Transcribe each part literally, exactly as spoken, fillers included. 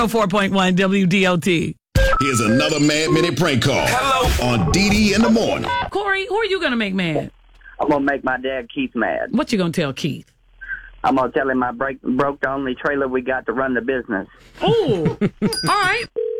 oh four point one W D L T. Here's another Mad Minute prank call. Hello. On D D in the morning. Corey, who are you going to make mad? I'm going to make my dad Keith mad. What you going to tell Keith? I'm going to tell him I break, broke the only trailer we got to run the business. Oh, all right.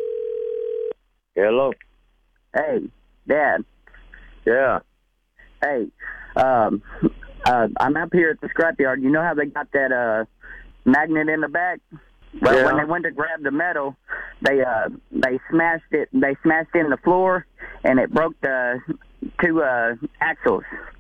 Hello. Hey, Dad. Yeah. Hey, um, uh, I'm up here at the scrapyard. You know how they got that uh, magnet in the back? Well, Yeah. when they went to grab the metal, they uh, they smashed it. They smashed in the floor, and it broke the two uh, axles.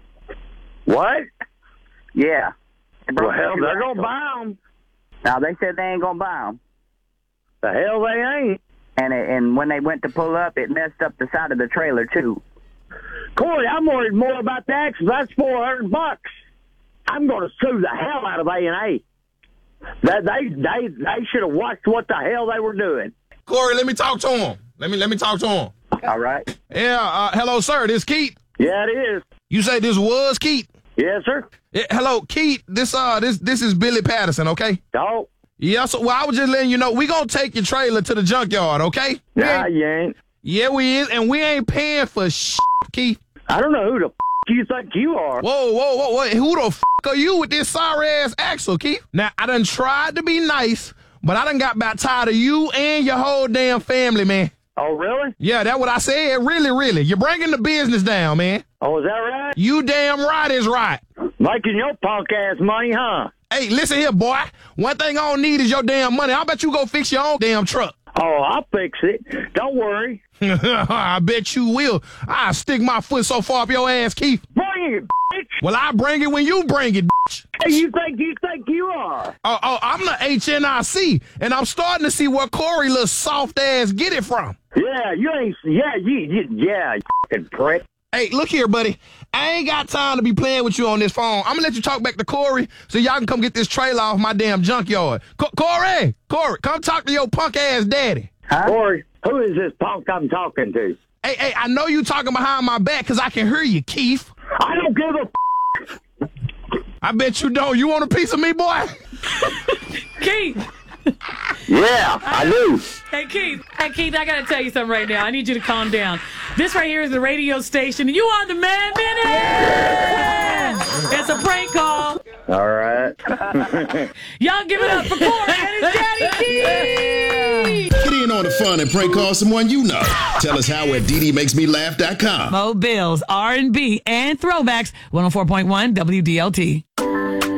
What? Yeah. It broke Well, the hell, two they're going axles. to buy them. Now, they said they ain't going to buy them. The hell they ain't. And, it, and when they went to pull up, it messed up the side of the trailer, too. Corey, I'm worried more about the axles. That's four hundred bucks. I'm going to sue the hell out of A and A. That they they they should have watched what the hell they were doing. Corey, let me talk to him. Let me let me talk to him. All right. Yeah, uh, hello, sir. This Keith. Yeah, it is. You say this was Keith? Yes, sir. Yeah, hello, Keith. This uh this this is Billy Patterson, okay? Dog. Yeah, so well, I was just letting you know we gonna take your trailer to the junkyard, okay? Nah, you ain't. Yeah, we is, and we ain't paying for shit, Keith. I don't know who the f*** you think you are. Whoa, whoa, whoa, whoa. Who the f*** are you with this sorry ass axle, Keith? Now, I done tried to be nice, but I done got about tired of you and your whole damn family, man. Oh, really? Yeah, that's what I said. Really, really. You're bringing the business down, man. Oh, is that right? You damn right is right. Making your punk ass money, huh? Hey, listen here, boy. One thing I don't need is your damn money. I bet you go fix your own damn truck. Oh, I'll fix it. Don't worry. I bet you will. I'll stick my foot so far up your ass, Keith. Bring it, bitch. Well, I bring it when you bring it, bitch. Hey, you think you think you are? Oh, oh, I'm the H N I C, and I'm starting to see where Corey little soft ass get it from. Yeah, you ain't. Yeah, you. you yeah, you fucking prick. Hey, look here, buddy. I ain't got time to be playing with you on this phone. I'm gonna let you talk back to Corey so y'all can come get this trailer off my damn junkyard. Co- Corey, Corey, come talk to your punk ass daddy. Huh? Corey, who is this punk I'm talking to? Hey, hey, I know you talking behind my back because I can hear you, Keith. I don't give a f- I bet you don't. You want a piece of me, boy? Keith. Yeah, I do. Hey, Keith. Hey, Keith, I got to tell you something right now. I need you to calm down. This right here is the radio station, and you on the Mad Minute! It's a prank call. All right. Y'all give it up for Corey and his daddy, Keith! Get in on the fun and prank call someone you know. Tell us how at D D makes me laugh dot com. Mo Bills, R and B, and throwbacks, one oh four point one W D L T.